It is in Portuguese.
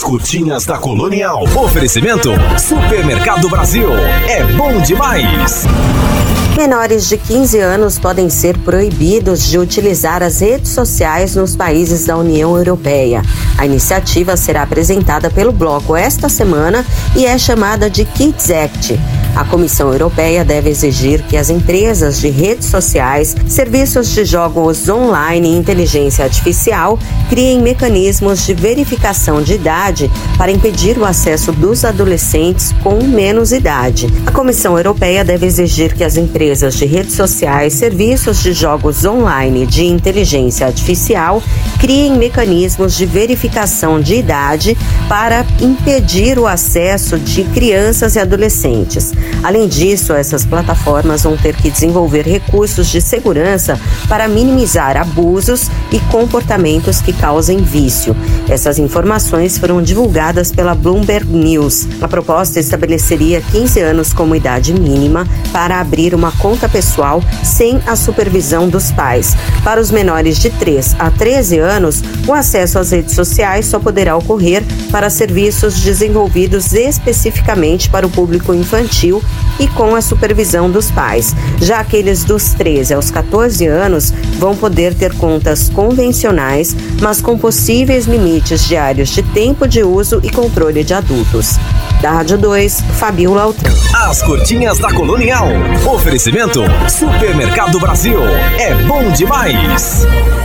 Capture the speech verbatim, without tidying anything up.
Curtinhas da Colonial. Oferecimento Supermercado Brasil. É bom demais. Menores de quinze anos podem ser proibidos de utilizar as redes sociais nos países da União Europeia. A iniciativa será apresentada pelo bloco esta semana e é chamada de Kids Act. A Comissão Europeia deve exigir que as empresas de redes sociais, serviços de jogos online e inteligência artificial criem mecanismos de verificação de idade para impedir o acesso dos adolescentes com menos idade. A Comissão Europeia deve exigir que as empresas de redes sociais, serviços de jogos online e de inteligência artificial criem mecanismos de verificação de idade para impedir o acesso de crianças e adolescentes. Além disso, essas plataformas vão ter que desenvolver recursos de segurança para minimizar abusos e comportamentos que causem vício. Essas informações foram divulgadas pela Bloomberg News. A proposta estabeleceria quinze anos como idade mínima para abrir uma conta pessoal sem a supervisão dos pais. Para os menores de três a treze anos, o acesso às redes sociais só poderá ocorrer para serviços desenvolvidos especificamente para o público infantil e com a supervisão dos pais. Já aqueles dos treze aos catorze anos vão poder ter contas convencionais, mas com possíveis limites diários de tempo de uso e controle de adultos. Da Rádio dois, Fabiola Altran. As Curtinhas da Colonial. Oferecimento Supermercado Brasil. É bom demais.